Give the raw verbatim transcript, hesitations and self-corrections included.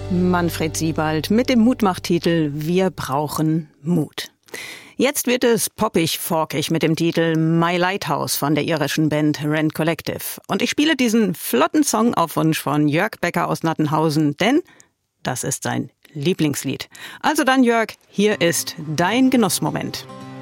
Manfred Siebald mit dem Mutmach-Titel Wir brauchen Mut. Jetzt wird es poppig-forkig mit dem Titel My Lighthouse von der irischen Band Rent Collective. Und ich spiele diesen flotten Song auf Wunsch von Jörg Becker aus Nattenhausen, denn das ist sein Lieblingslied. Also dann, Jörg, hier ist dein Genussmoment.